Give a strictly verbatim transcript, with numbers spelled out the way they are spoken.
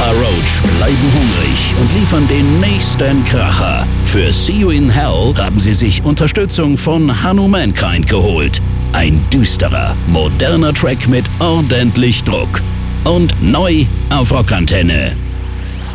Papa Roach bleiben hungrig und liefern den nächsten Kracher. Für See You in Hell haben sie sich Unterstützung von Hanno Mankind geholt. Ein düsterer, moderner Track mit ordentlich Druck. Und neu auf Rockantenne.